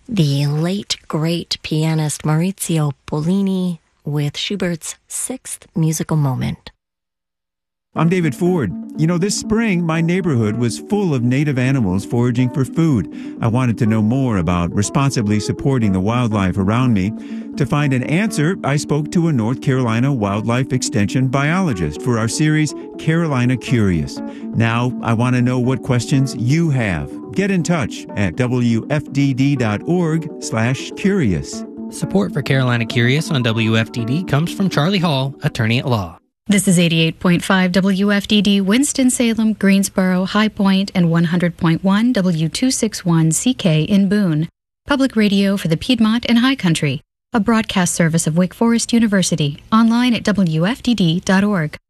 The late, great pianist Maurizio Pollini with Schubert's Sixth Musical Moment. I'm David Ford. You know, this spring, my neighborhood was full of native animals foraging for food. I wanted to know more about responsibly supporting the wildlife around me. To find an answer, I spoke to a North Carolina wildlife extension biologist for our series, Carolina Curious. Now, I want to know what questions you have. Get in touch at wfdd.org/curious. Support for Carolina Curious on WFDD comes from Charlie Hall, attorney at law. This is 88.5 WFDD, Winston-Salem, Greensboro, High Point, and 100.1 W261CK in Boone. Public radio for the Piedmont and High Country. A broadcast service of Wake Forest University. Online at WFDD.org.